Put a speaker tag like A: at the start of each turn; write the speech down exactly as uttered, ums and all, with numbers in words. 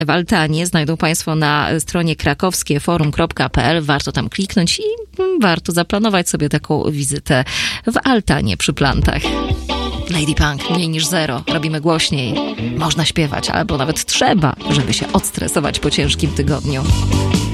A: w Altanie znajdą Państwo na stronie krakowskieforum kropka p l. Warto tam kliknąć i warto zaplanować sobie taką wizytę w Altanie przy Plantach. Lady Punk, mniej niż zero. Robimy głośniej. Można śpiewać, albo nawet trzeba, żeby się odstresować po ciężkim tygodniu.